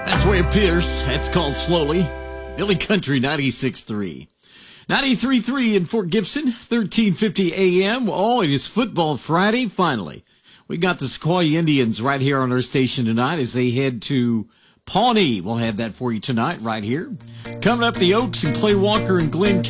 That's the way it appears. That's called Slowly. Billy Country 96.3. 93.3 in Fort Gibson, 1350 a.m. Oh, it is Football Friday, finally. We got the Sequoia Indians right here on our station tonight as they head to Pawnee. We'll have that for you tonight right here. Coming up, the Oaks and Clay Walker and Glenn